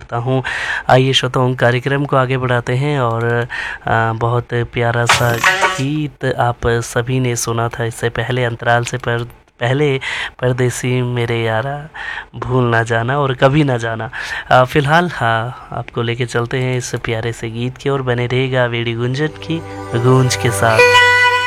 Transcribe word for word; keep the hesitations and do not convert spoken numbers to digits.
करता हूँ। आइए श्रोताओं, कार्यक्रम को आगे बढ़ाते हैं और आ, बहुत प्यारा सा गीत आप सभी ने सुना था इससे पहले अंतराल से पर पहले, परदेसी मेरे यारा भूल ना जाना और कभी ना जाना। आ, फिलहाल हाँ, आपको लेके चलते हैं इस प्यारे से गीत की ओर। बने रहेगा वेडी गुंजन की गूंज के साथ।